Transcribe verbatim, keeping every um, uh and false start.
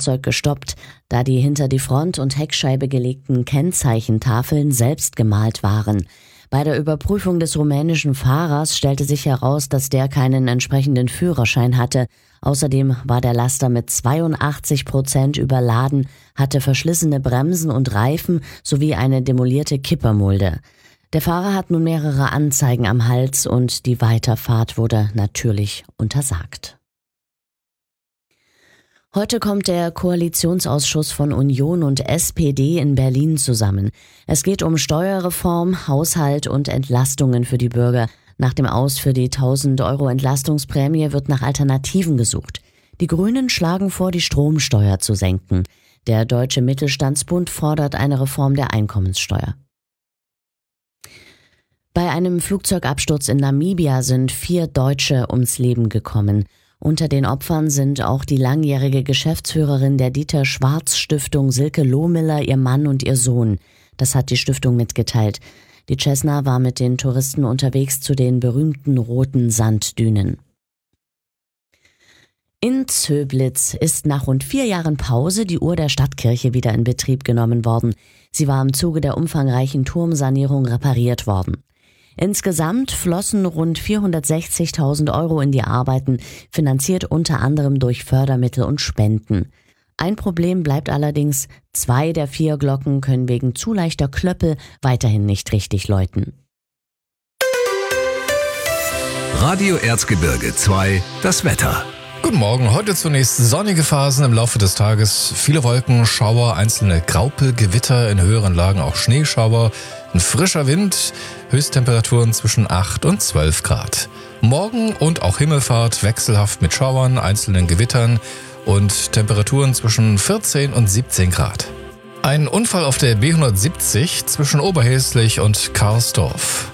Fahrzeug gestoppt, da die hinter die Front- und Heckscheibe gelegten Kennzeichentafeln selbst gemalt waren. Bei der Überprüfung des rumänischen Fahrers stellte sich heraus, dass der keinen entsprechenden Führerschein hatte. Außerdem war der Laster mit zweiundachtzig Prozent überladen, hatte verschlissene Bremsen und Reifen sowie eine demolierte Kippermulde. Der Fahrer hat nun mehrere Anzeigen am Hals und die Weiterfahrt wurde natürlich untersagt. Heute kommt der Koalitionsausschuss von Union und S P D in Berlin zusammen. Es geht um Steuerreform, Haushalt und Entlastungen für die Bürger. Nach dem Aus für die tausend Euro Entlastungsprämie wird nach Alternativen gesucht. Die Grünen schlagen vor, die Stromsteuer zu senken. Der Deutsche Mittelstandsbund fordert eine Reform der Einkommenssteuer. Bei einem Flugzeugabsturz in Namibia sind vier Deutsche ums Leben gekommen. Unter den Opfern sind auch die langjährige Geschäftsführerin der Dieter-Schwarz-Stiftung Silke Lohmiller, ihr Mann und ihr Sohn. Das hat die Stiftung mitgeteilt. Die Cessna war mit den Touristen unterwegs zu den berühmten roten Sanddünen. In Zöblitz ist nach rund vier Jahren Pause die Uhr der Stadtkirche wieder in Betrieb genommen worden. Sie war im Zuge der umfangreichen Turmsanierung repariert worden. Insgesamt flossen rund vierhundertsechzigtausend Euro in die Arbeiten, finanziert unter anderem durch Fördermittel und Spenden. Ein Problem bleibt allerdings, zwei der vier Glocken können wegen zu leichter Klöppel weiterhin nicht richtig läuten. Radio Erzgebirge zwei, das Wetter. Guten Morgen, heute zunächst sonnige Phasen im Laufe des Tages, viele Wolken, Schauer, einzelne Graupelgewitter, in höheren Lagen auch Schneeschauer, ein frischer Wind, Höchsttemperaturen zwischen acht und zwölf Grad. Morgen und auch Himmelfahrt wechselhaft mit Schauern, einzelnen Gewittern und Temperaturen zwischen vierzehn und siebzehn Grad. Ein Unfall auf der B hundertsiebzig zwischen Oberhäslich und Karlsdorf.